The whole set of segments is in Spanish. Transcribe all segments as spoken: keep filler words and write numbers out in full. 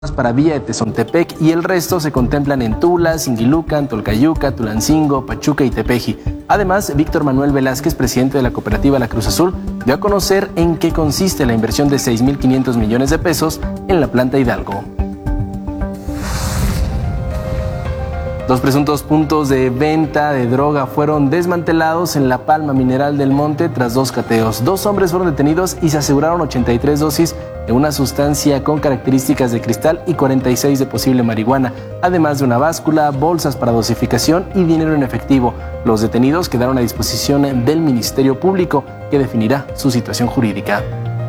para Villa de Tezontepec y el resto se contemplan en Tula, Singilucan, Tolcayuca, Tulancingo, Pachuca y Tepeji. Además, Víctor Manuel Velázquez, presidente de la cooperativa La Cruz Azul, dio a conocer en qué consiste la inversión de seis mil quinientos millones de pesos en la planta Hidalgo. Dos presuntos puntos de venta de droga fueron desmantelados en La Palma Mineral del Monte tras dos cateos. Dos hombres fueron detenidos y se aseguraron ochenta y tres dosis de una sustancia con características de cristal y cuarenta y seis de posible marihuana, además de una báscula, bolsas para dosificación y dinero en efectivo. Los detenidos quedaron a disposición del Ministerio Público, que definirá su situación jurídica.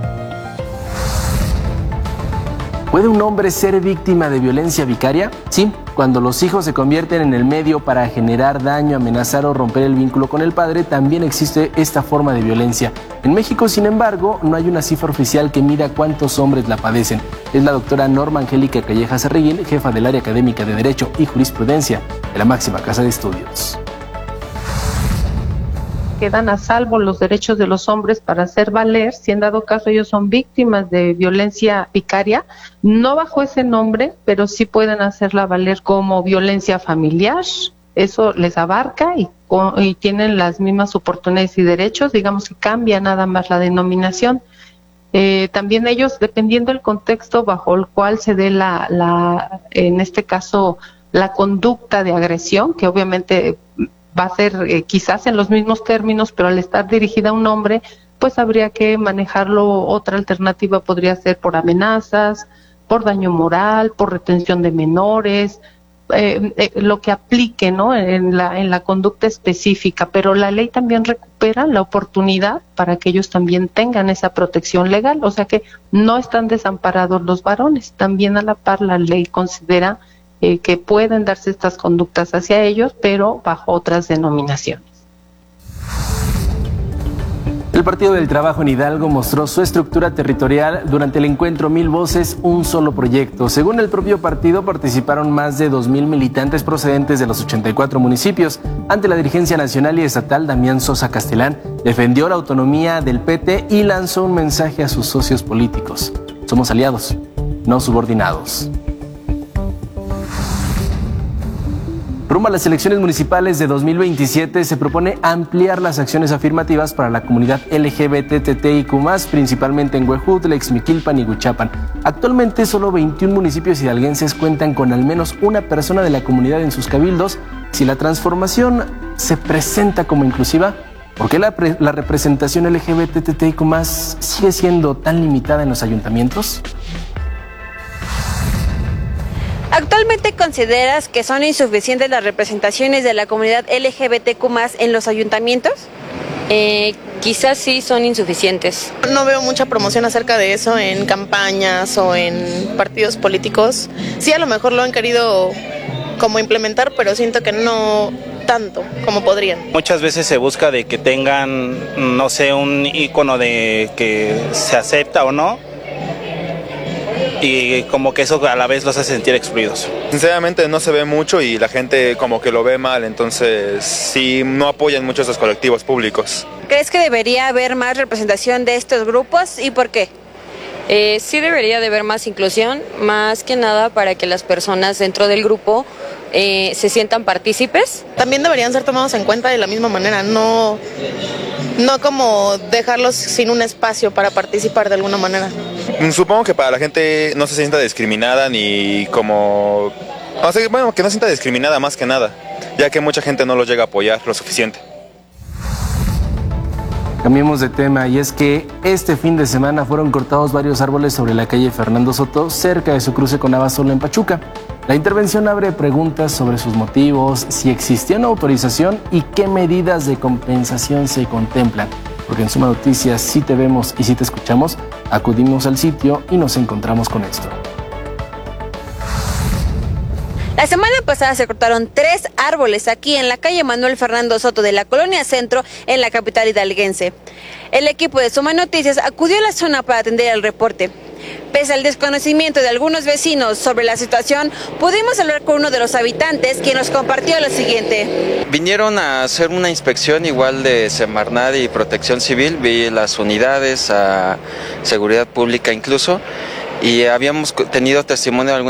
¿Puede un hombre ser víctima de violencia vicaria? Sí, cuando los hijos se convierten en el medio para generar daño, amenazar o romper el vínculo con el padre, también existe esta forma de violencia. En México, sin embargo, no hay una cifra oficial que mida cuántos hombres la padecen. Es la doctora Norma Angélica Calleja Cerreguín, jefa del área académica de Derecho y Jurisprudencia de la máxima casa de estudios. Quedan a salvo los derechos de los hombres para hacer valer, si en dado caso ellos son víctimas de violencia vicaria, no bajo ese nombre, pero sí pueden hacerla valer como violencia familiar. Eso les abarca y, y tienen las mismas oportunidades y derechos, digamos que cambia nada más la denominación. Eh, también ellos, dependiendo del contexto bajo el cual se dé la, la, en este caso, la conducta de agresión, que obviamente va a ser eh, quizás en los mismos términos, pero al estar dirigida a un hombre, pues habría que manejarlo. Otra alternativa podría ser por amenazas, por daño moral, por retención de menores, eh, eh, lo que aplique, ¿no?, en la, en la conducta específica, pero la ley también recupera la oportunidad para que ellos también tengan esa protección legal, o sea que no están desamparados los varones. También a la par la ley considera Eh, que pueden darse estas conductas hacia ellos, pero bajo otras denominaciones. El Partido del Trabajo en Hidalgo mostró su estructura territorial durante el encuentro Mil Voces, un solo proyecto. Según el propio partido, participaron más de dos mil militantes procedentes de los ochenta y cuatro municipios. Ante la dirigencia nacional y estatal, Damián Sosa Castelán defendió la autonomía del P T y lanzó un mensaje a sus socios políticos. Somos aliados, no subordinados. Rumbo a las elecciones municipales de dos mil veintisiete, se propone ampliar las acciones afirmativas para la comunidad L G B T I Q más, principalmente en Huejutla, Ixmiquilpan y Huichapan. Actualmente, solo veintiún municipios hidalguenses cuentan con al menos una persona de la comunidad en sus cabildos. Si la transformación se presenta como inclusiva, ¿por qué la, la representación L G B T I Q más sigue siendo tan limitada en los ayuntamientos? ¿Actualmente consideras que son insuficientes las representaciones de la comunidad L G B T Q más en los ayuntamientos? Eh, quizás sí son insuficientes. No veo mucha promoción acerca de eso en campañas o en partidos políticos. Sí, a lo mejor lo han querido como implementar, pero siento que no tanto como podrían. Muchas veces se busca de que tengan, no sé, un ícono de que se acepta o no, y como que eso a la vez los hace sentir excluidos. Sinceramente no se ve mucho y la gente como que lo ve mal, entonces sí no apoyan mucho a esos colectivos públicos. ¿Crees que debería haber más representación de estos grupos y por qué? Eh, sí debería de haber más inclusión, más que nada para que las personas dentro del grupo eh, se sientan partícipes. También deberían ser tomados en cuenta de la misma manera, no, no como dejarlos sin un espacio para participar de alguna manera. Supongo que para la gente no se sienta discriminada ni como... O sea, bueno, que no se sienta discriminada más que nada, ya que mucha gente no los llega a apoyar lo suficiente. Cambiemos de tema, y es que este fin de semana fueron cortados varios árboles sobre la calle Fernando Soto, cerca de su cruce con Abasolo en Pachuca. La intervención abre preguntas sobre sus motivos, si existía una autorización y qué medidas de compensación se contemplan. Porque en Suma Noticias, si te vemos y si te escuchamos, acudimos al sitio y nos encontramos con esto. La semana pasada se cortaron tres árboles aquí en la calle Manuel Fernando Soto de la Colonia Centro, en la capital hidalguense. El equipo de Suma Noticias acudió a la zona para atender el reporte. Pese al desconocimiento de algunos vecinos sobre la situación, pudimos hablar con uno de los habitantes, quien nos compartió lo siguiente. Vinieron a hacer una inspección igual de Semarnat y Protección Civil, vi las unidades, a Seguridad Pública incluso, y habíamos tenido testimonio de algún